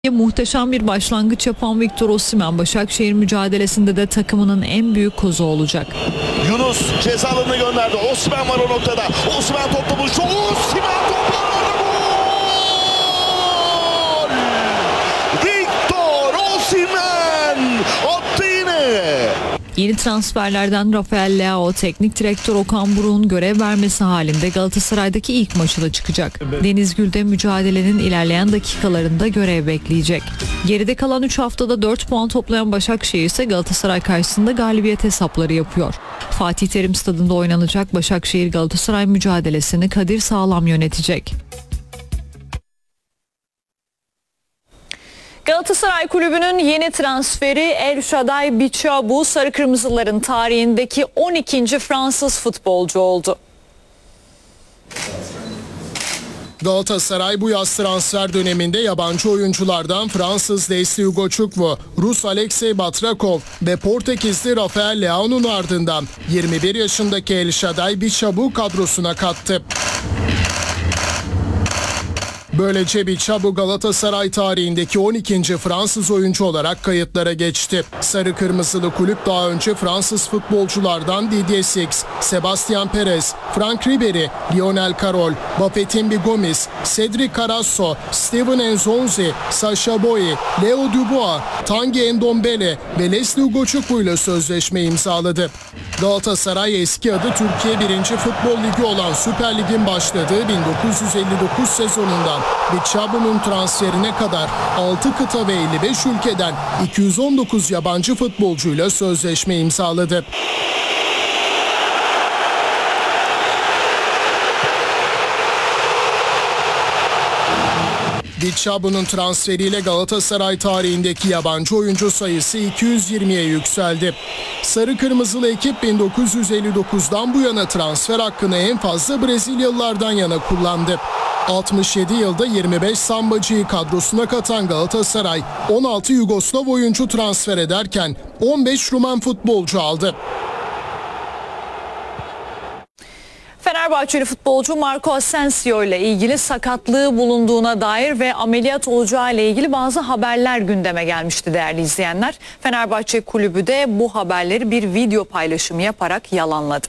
Muhteşem bir başlangıç yapan Victor Osimhen Başakşehir mücadelesinde de takımının en büyük kozu olacak. Yunus ceza alanına gönderdi. Osimhen var o noktada. Osimhen topu buluştu. Osimhen toparladı. Gol! Victor Osimhen attı yine. Yeni transferlerden Rafael Leao, teknik direktör Okan Buruk'un görev vermesi halinde Galatasaray'daki ilk maçına çıkacak. Deniz Gül'de mücadelenin ilerleyen dakikalarında görev bekleyecek. Geride kalan 3 haftada 4 puan toplayan Başakşehir ise Galatasaray karşısında galibiyet hesapları yapıyor. Fatih Terim Stadı'nda oynanacak Başakşehir Galatasaray mücadelesini Kadir Sağlam yönetecek. Galatasaray Kulübü'nün yeni transferi El Shaddai Bichabou, Sarı Kırmızıların tarihindeki 12. Fransız futbolcu oldu. Galatasaray bu yaz transfer döneminde yabancı oyunculardan Fransız Leslie Hugo Chukwu, Rus Alexey Batrakov ve Portekizli Rafael Leao'nun ardından 21 yaşındaki El Shaddai Bichabou kadrosuna kattı. Böylece Bichabou Galatasaray tarihindeki 12. Fransız oyuncu olarak kayıtlara geçti. Sarı Kırmızılı kulüp daha önce Fransız futbolculardan Didier Six, Sebastien Perez, Franck Ribéry, Lionel Carroll, Bafétimbi Gomis, Cédric Carrasco, Steven Nzonzi, Sacha Boey, Leo Dubois, Tanguy Ndombele ve Leslie Hugo Chukwu ile sözleşme imzaladı. Galatasaray eski adı Türkiye 1. Futbol Ligi olan Süper Lig'in başladığı 1959 sezonundan Bichabou'nun transferine kadar 6 kıta ve 55 ülkeden 219 yabancı futbolcuyla sözleşme imzaladı. Bichabou'nun transferiyle Galatasaray tarihindeki yabancı oyuncu sayısı 220'ye yükseldi. Sarı Kırmızılı ekip 1959'dan bu yana transfer hakkını en fazla Brezilyalılardan yana kullandı. 67 yılda 25 sambacıyı kadrosuna katan Galatasaray 16 Yugoslav oyuncu transfer ederken 15 Rumen futbolcu aldı. Fenerbahçeli futbolcu Marco Asensio ile ilgili sakatlığı bulunduğuna dair ve ameliyat olacağı ile ilgili bazı haberler gündeme gelmişti değerli izleyenler. Fenerbahçe kulübü de bu haberleri bir video paylaşımı yaparak yalanladı.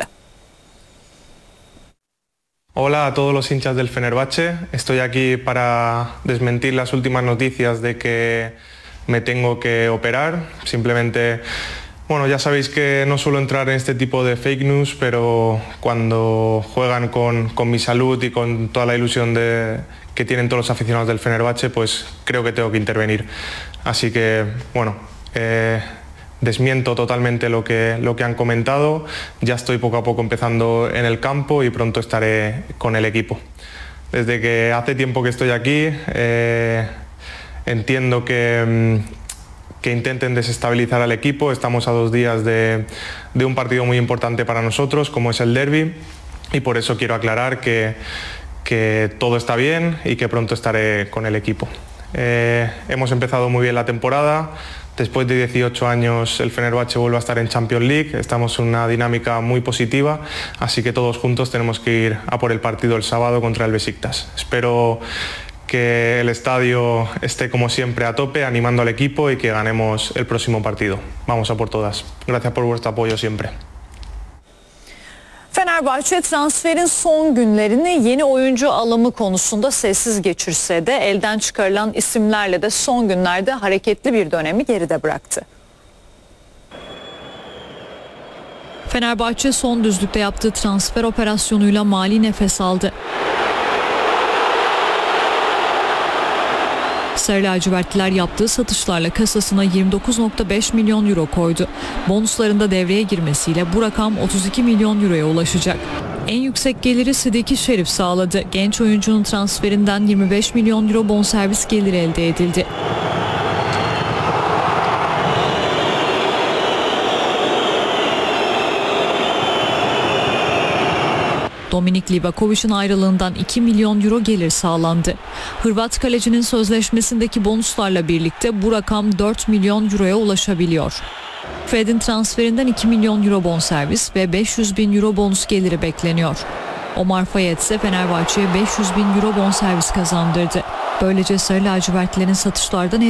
Hola a todos los hinchas del Fenerbahçe. Estoy aquí para desmentir las últimas noticias de que me tengo que operar. Simplemente, bueno, ya sabéis que no suelo entrar en este tipo de fake news, pero cuando juegan con mi salud y con toda la ilusión que tienen todos los aficionados del Fenerbahçe, pues creo que tengo que intervenir. Así que, bueno, desmiento totalmente lo que han comentado. Ya estoy poco a poco empezando en el campo y pronto estaré con el equipo. Desde que hace tiempo que estoy aquí, entiendo que intenten desestabilizar al equipo. Estamos a 2 días de un partido muy importante para nosotros, como es el derbi, y por eso quiero aclarar que todo está bien y que pronto estaré con el equipo. Hemos empezado muy bien la temporada. Después de 18 años el Fenerbahçe vuelve a estar en Champions League, estamos en una dinámica muy positiva, así que todos juntos tenemos que ir a por el partido el sábado contra el Beşiktaş. Espero que el estadio esté como siempre a tope, animando al equipo y que ganemos el próximo partido. Vamos a por todas. Gracias por vuestro apoyo siempre. Fenerbahçe transferin son günlerini yeni oyuncu alımı konusunda sessiz geçirse de elden çıkarılan isimlerle de son günlerde hareketli bir dönemi geride bıraktı. Fenerbahçe son düzlükte yaptığı transfer operasyonuyla mali nefes aldı. Sarı lacivertliler yaptığı satışlarla kasasına 29.5 milyon euro koydu. Bonusların da devreye girmesiyle bu rakam 32 milyon euroya ulaşacak. En yüksek geliri Sidiki Şerif sağladı. Genç oyuncunun transferinden 25 milyon euro bonservis geliri elde edildi. Dominik Livakovic'in ayrılığından 2 milyon euro gelir sağlandı. Hırvat kalecinin sözleşmesindeki bonuslarla birlikte bu rakam 4 milyon euroya ulaşabiliyor. Fred'in transferinden 2 milyon euro bonservis ve 500 bin euro bonus geliri bekleniyor. Omar Fayet ise Fenerbahçe'ye 500 bin euro bonservis kazandırdı. Böylece sarı lacivertlerin satışlardan